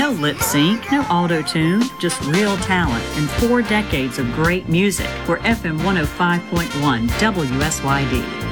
No lip sync, no auto-tune, just real talent and 4 decades of great music. We're FM 105.1 WSYD.